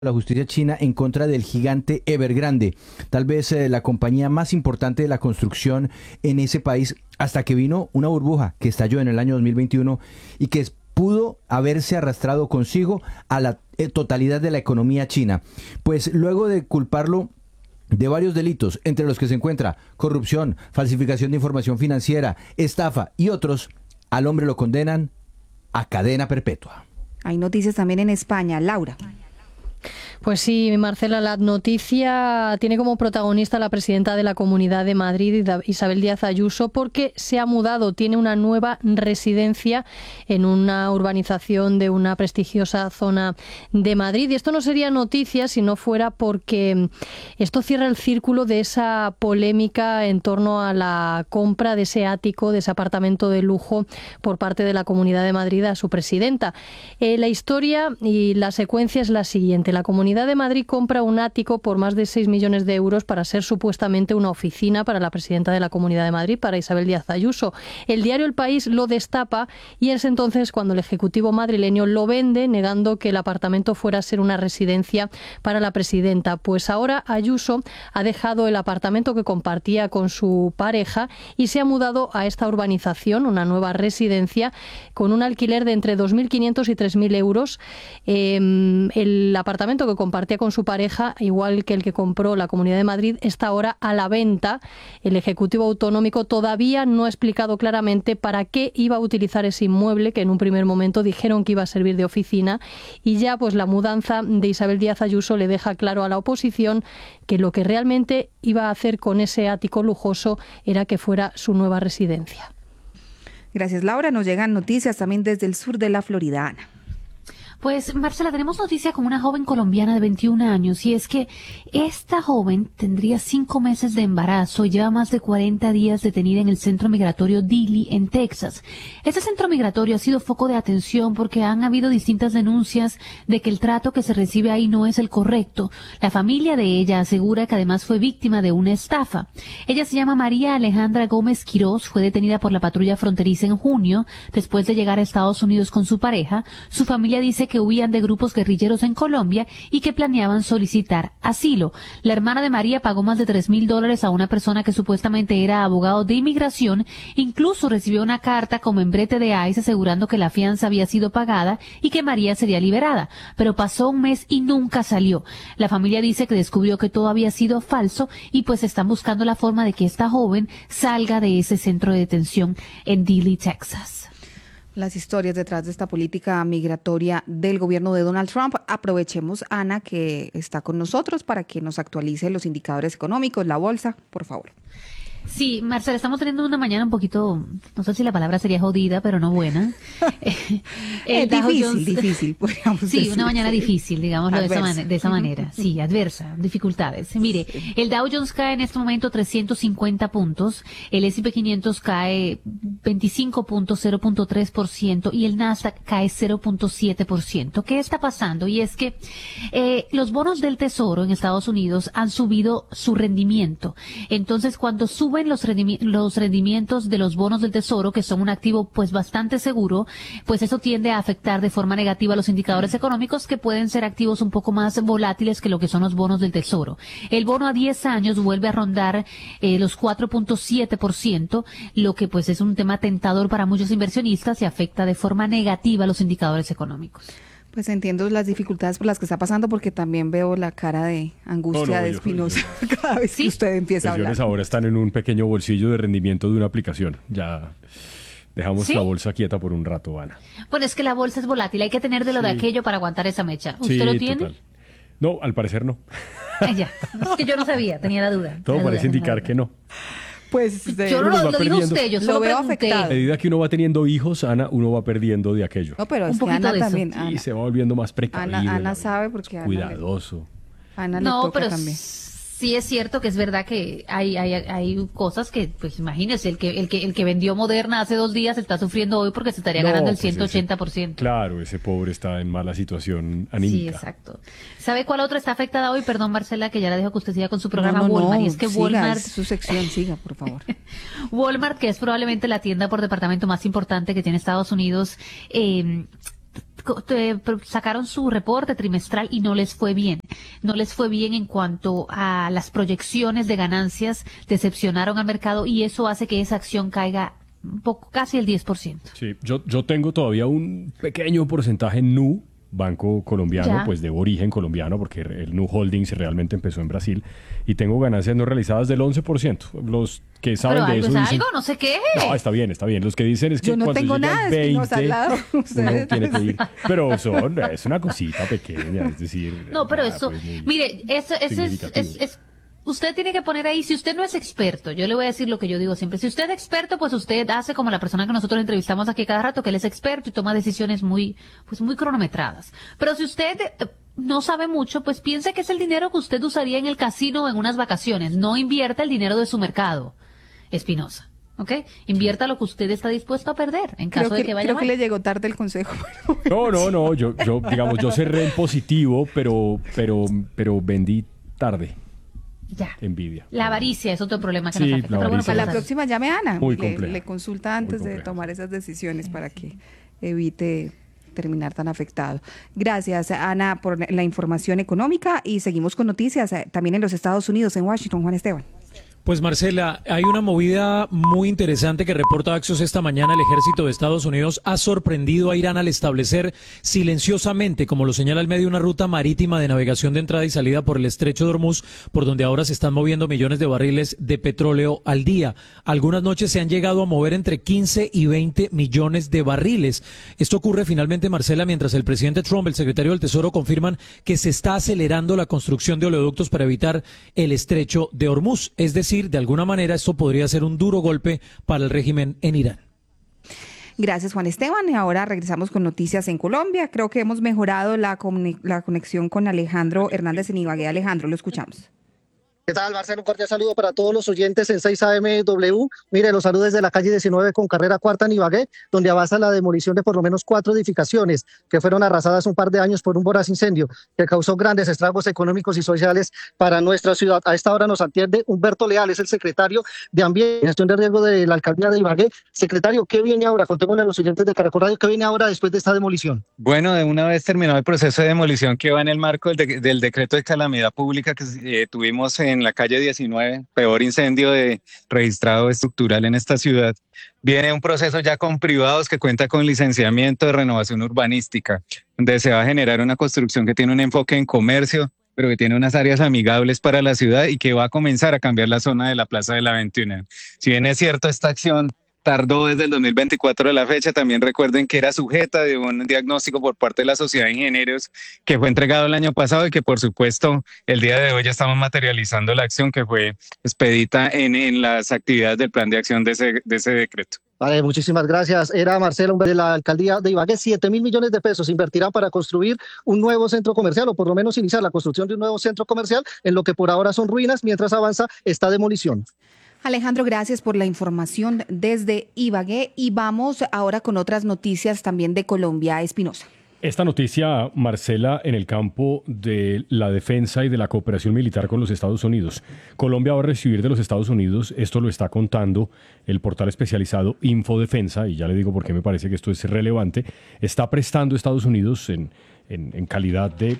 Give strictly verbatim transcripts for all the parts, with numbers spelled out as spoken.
La justicia china en contra del gigante Evergrande, tal vez eh, la compañía más importante de la construcción en ese país, hasta que vino una burbuja que estalló en el año dos mil veintiuno y que pudo haberse arrastrado consigo a la eh, totalidad de la economía china. Pues luego de culparlo de varios delitos, entre los que se encuentra corrupción, falsificación de información financiera, estafa y otros, al hombre lo condenan a cadena perpetua. Hay noticias también en España. Laura. Pues sí, Marcela, la noticia tiene como protagonista a la presidenta de la Comunidad de Madrid, Isabel Díaz Ayuso, porque se ha mudado, tiene una nueva residencia en una urbanización de una prestigiosa zona de Madrid. Y esto no sería noticia si no fuera porque esto cierra el círculo de esa polémica en torno a la compra de ese ático, de ese apartamento de lujo por parte de la Comunidad de Madrid a su presidenta. Eh, la historia y la secuencia es la siguiente. La Comunidad de Madrid compra un ático por más de seis millones de euros para ser supuestamente una oficina para la presidenta de la Comunidad de Madrid, para Isabel Díaz Ayuso. El diario El País lo destapa y es entonces cuando el Ejecutivo madrileño lo vende, negando que el apartamento fuera a ser una residencia para la presidenta. Pues ahora Ayuso ha dejado el apartamento que compartía con su pareja y se ha mudado a esta urbanización, una nueva residencia, con un alquiler de entre dos mil quinientos y tres mil euros. Eh, el apartamento que compartía con su pareja, igual que el que compró la Comunidad de Madrid, está ahora a la venta. El Ejecutivo Autonómico todavía no ha explicado claramente para qué iba a utilizar ese inmueble, que en un primer momento dijeron que iba a servir de oficina, y ya pues la mudanza de Isabel Díaz Ayuso le deja claro a la oposición que lo que realmente iba a hacer con ese ático lujoso era que fuera su nueva residencia. Gracias, Laura. Nos llegan noticias también desde el sur de la Florida, Ana. Pues, Marcela, tenemos noticia con una joven colombiana de veintiún años, y es que esta joven tendría cinco meses de embarazo y lleva más de cuarenta días detenida en el centro migratorio Dilley, en Texas. Este centro migratorio ha sido foco de atención porque han habido distintas denuncias de que el trato que se recibe ahí no es el correcto. La familia de ella asegura que además fue víctima de una estafa. Ella se llama María Alejandra Gómez Quirós, fue detenida por la patrulla fronteriza en junio, después de llegar a Estados Unidos con su pareja. Su familia dice que huían de grupos guerrilleros en Colombia y que planeaban solicitar asilo. La hermana de María pagó más de tres mil dólares a una persona que supuestamente era abogado de inmigración. Incluso recibió una carta con membrete de I C E asegurando que la fianza había sido pagada y que María sería liberada. Pero pasó un mes y nunca salió. La familia dice que descubrió que todo había sido falso y pues están buscando la forma de que esta joven salga de ese centro de detención en Dilley, Texas. Las historias detrás de esta política migratoria del gobierno de Donald Trump. Aprovechemos, Ana, que está con nosotros para que nos actualice los indicadores económicos, la bolsa, por favor. Sí, Marcela, estamos teniendo una mañana un poquito, no sé si la palabra sería jodida, pero no buena. Es difícil, Jones, difícil, podríamos Sí, decir. una mañana difícil, digámoslo de esa, man- de esa Uh-huh. manera. Sí, adversa, dificultades. Mire, sí. El Dow Jones cae en este momento trescientos cincuenta puntos, el ese y pe quinientos cae veinticinco puntos, cero punto tres por ciento, y el Nasdaq cae cero punto siete por ciento. ¿Qué está pasando? Y es que eh, los bonos del Tesoro en Estados Unidos han subido su rendimiento. Entonces, cuando suben los, rendimi- los rendimientos de los bonos del Tesoro, que son un activo pues bastante seguro, pues eso tiende a afectar de forma negativa los indicadores económicos, que pueden ser activos un poco más volátiles que lo que son los bonos del Tesoro. El bono a diez años vuelve a rondar eh, los cuatro punto siete por ciento, lo que pues es un tema tentador para muchos inversionistas y afecta de forma negativa los indicadores económicos. Pues entiendo las dificultades por las que está pasando, porque también veo la cara de angustia no, no, de yo- Espinosa yo- cada vez ¿Sí? que usted empieza a Inversiones hablar. ahora están en un pequeño bolsillo de rendimiento de una aplicación. Ya dejamos ¿Sí? la bolsa quieta por un rato, Ana. Bueno, es que la bolsa es volátil, hay que tener de lo de Sí. aquello para aguantar esa mecha. ¿Usted Sí, lo tiene? total. No, al parecer no. Ah, ya. Es que yo no sabía, tenía la duda. Todo la parece duda, indicar la duda. que no. Pues de- Yo no Uno lo, va lo dijo perdiendo. usted, yo Lo solo veo pregunté. afectado. A medida que uno va teniendo hijos, Ana, uno va perdiendo de aquello. No, pero Un es que poquito Ana de eso. también. Y Ana, se va volviendo más precavido. Ana, en la Ana vida. sabe porque Ana le- Cuidadoso. Ana le No, toca pero también. sí es cierto que es verdad que hay, hay, hay cosas que, pues imagínese, el que, el que, el que vendió Moderna hace dos días está sufriendo hoy porque se estaría No, ganando el pues ese- ciento ochenta por ciento. Claro, ese pobre está en mala situación Sí, anímica. exacto. ¿Sabe cuál otra está afectada hoy? Perdón, Marcela, que ya la dejo que usted siga con su programa. No, no, Walmart. no, Y es que siga, Walmart, es su sección, siga, por favor. Walmart, que es probablemente la tienda por departamento más importante que tiene Estados Unidos, eh, sacaron su reporte trimestral y no les fue bien. No les fue bien en cuanto a las proyecciones de ganancias, decepcionaron al mercado y eso hace que esa acción caiga un poco, casi el diez por ciento. Sí, yo, yo tengo todavía un pequeño porcentaje en Nu, banco colombiano, ya. pues de origen colombiano, porque el Nu Holdings realmente empezó en Brasil, y tengo ganancias no realizadas del once por ciento. Los que saben Pero de algo eso es dicen... algo, no sé qué. No, está bien, está bien. Los que dicen es que Yo no cuando tengo llega nada al de veinte, Espinosa al lado. uno Ustedes- tiene que ir. Pero son, es una cosita pequeña, es decir... No, pero nada, eso, pues, muy mire, eso, eso es, significativo. es, es, usted tiene que poner ahí, si usted no es experto, yo le voy a decir lo que yo digo siempre, si usted es experto, pues usted hace como la persona que nosotros entrevistamos aquí cada rato, que él es experto y toma decisiones muy, pues muy cronometradas. Pero si usted eh, no sabe mucho, pues piense que es el dinero que usted usaría en el casino o en unas vacaciones, no invierta el dinero de su mercado, Espinosa. ¿Ok? Invierta lo que usted está dispuesto a perder en caso Creo de que, que vaya creo mal. que le llegó tarde el consejo. No, no, no, yo, yo, digamos, yo cerré en positivo, pero, pero, pero vendí tarde. Ya. Envidia. La avaricia es otro problema que Sí, nos afecta. la Pero bueno, avaricia. A la pues, próxima llame a Ana. Muy le, compleja. le consulta antes Muy de compleja. tomar esas decisiones para que evite terminar tan afectado. Gracias, Ana, por la información económica y seguimos con noticias eh, también en los Estados Unidos, en Washington. Juan Esteban. Pues Marcela, hay una movida muy interesante que reporta Axios esta mañana. El ejército de Estados Unidos ha sorprendido a Irán al establecer silenciosamente, como lo señala el medio, una ruta marítima de navegación de entrada y salida por el estrecho de Hormuz, por donde ahora se están moviendo millones de barriles de petróleo al día. Algunas noches se han llegado a mover entre quince y veinte millones de barriles. Esto ocurre finalmente, Marcela, mientras el presidente Trump, el secretario del Tesoro, confirman que se está acelerando la construcción de oleoductos para evitar el estrecho de Hormuz. Es decir, de alguna manera esto podría ser un duro golpe para el régimen en Irán. Gracias, Juan Esteban. Y ahora regresamos con noticias en Colombia. Creo que hemos mejorado la, comuni- la conexión con Alejandro Hernández en Ibagué. Alejandro, lo escuchamos. ¿Qué tal, Marcelo? Un cordial saludo para todos los oyentes en seis A M W. Mire, los saludos desde la calle diecinueve con carrera cuarta en Ibagué, donde avanza la demolición de por lo menos cuatro edificaciones que fueron arrasadas un par de años por un voraz incendio que causó grandes estragos económicos y sociales para nuestra ciudad. A esta hora nos atiende Humberto Leal, es el secretario de Ambiente y Gestión de Riesgo de la Alcaldía de Ibagué. Secretario, ¿qué viene ahora? Contémosle a los oyentes de Caracol Radio, ¿qué viene ahora después de esta demolición? Bueno, de una vez terminado el proceso de demolición que va en el marco del, de- del decreto de calamidad pública que eh, tuvimos en la calle diecinueve, peor incendio de, registrado estructural en esta ciudad, viene un proceso ya con privados que cuenta con licenciamiento de renovación urbanística, donde se va a generar una construcción que tiene un enfoque en comercio, pero que tiene unas áreas amigables para la ciudad y que va a comenzar a cambiar la zona de la Plaza de la veintiuno. Si bien es cierto, esta acción tardó desde el dos mil veinticuatro de la fecha, también recuerden que era sujeta de un diagnóstico por parte de la Sociedad de Ingenieros que fue entregado el año pasado y que por supuesto el día de hoy ya estamos materializando la acción que fue expedita en, en las actividades del plan de acción de ese, de ese decreto. Vale, muchísimas gracias. Era Marcelo Humberto de la Alcaldía de Ibagué. siete mil millones de pesos invertirán para construir un nuevo centro comercial o por lo menos iniciar la construcción de un nuevo centro comercial en lo que por ahora son ruinas mientras avanza esta demolición. Alejandro, gracias por la información desde Ibagué y vamos ahora con otras noticias también de Colombia. Espinosa. Esta noticia, Marcela, en el campo de la defensa y de la cooperación militar con los Estados Unidos. Colombia va a recibir de los Estados Unidos, esto lo está contando el portal especializado Infodefensa, y ya le digo por qué me parece que esto es relevante, está prestando Estados Unidos en, en, en calidad de...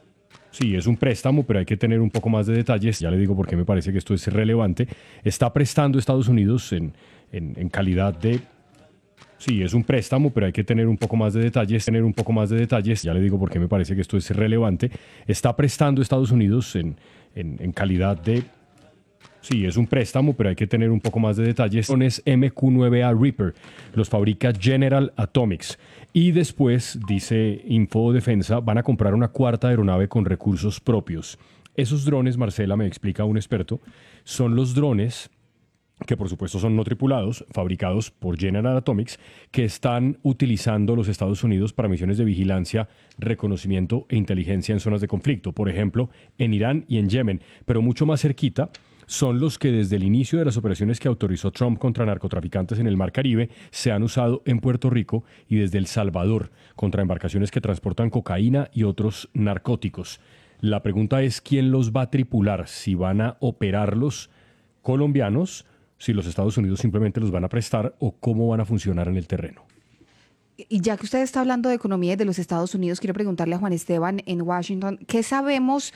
Sí, es un préstamo, pero hay que tener un poco más de detalles. Ya le digo por qué me parece que esto es relevante. Está prestando Estados Unidos en, en, en calidad de... Sí, es un préstamo, pero hay que tener un poco más de detalles. Tener un poco más de detalles. Ya le digo por qué me parece que esto es relevante. Está prestando Estados Unidos en, en, en calidad de... Sí, es un préstamo, pero hay que tener un poco más de detalles. Drones M Q nueve A Reaper los fabrica General Atomics. Y después, dice Infodefensa, van a comprar una cuarta aeronave con recursos propios. Esos drones, Marcela, me explica un experto, son los drones que por supuesto son no tripulados, fabricados por General Atomics, que están utilizando los Estados Unidos para misiones de vigilancia, reconocimiento e inteligencia en zonas de conflicto. Por ejemplo, en Irán y en Yemen, pero mucho más cerquita, son los que desde el inicio de las operaciones que autorizó Trump contra narcotraficantes en el Mar Caribe se han usado en Puerto Rico y desde El Salvador contra embarcaciones que transportan cocaína y otros narcóticos. La pregunta es quién los va a tripular, si van a operar los colombianos, si los Estados Unidos simplemente los van a prestar o cómo van a funcionar en el terreno. Y ya que usted está hablando de economía y de los Estados Unidos, quiero preguntarle a Juan Esteban en Washington, ¿qué sabemos